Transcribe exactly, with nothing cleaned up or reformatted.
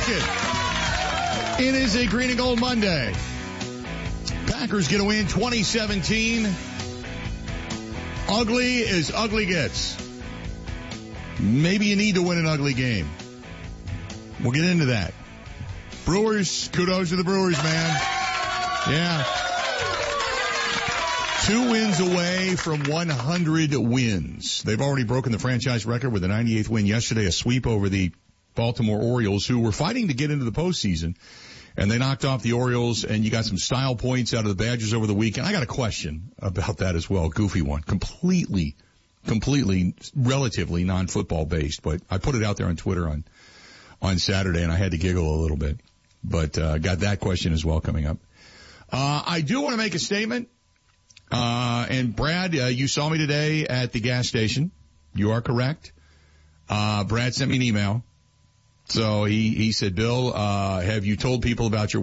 it. It is a Green and Gold Monday. Packers get a win twenty seventeen. Ugly as ugly gets. Maybe you need to win an ugly game. We'll get into that. Brewers, kudos to the Brewers, man. Yeah. Two wins away from one hundred wins. They've already broken the franchise record with a ninety-eighth win yesterday, a sweep over the Baltimore Orioles, who were fighting to get into the postseason. And they knocked off the Orioles, and you got some style points out of the Badgers over the weekend. I got a question about that as well, goofy one. Completely, completely, relatively non-football based, but I put it out there on Twitter on, on Saturday, and I had to giggle a little bit. But uh got that question as well coming up. Uh I do want to make a statement. Uh And Brad, uh, you saw me today at the gas station. You are correct. Uh Brad sent me an email. So he, he said, Bill, uh, have you told people about your